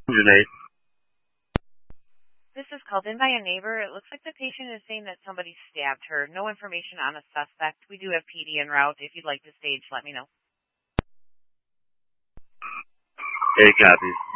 Janae. This is called in by a neighbor. It looks like the patient is saying that somebody stabbed her. No information on a suspect. We do have PD en route. If you'd like to stage, let me know. Hey, copy.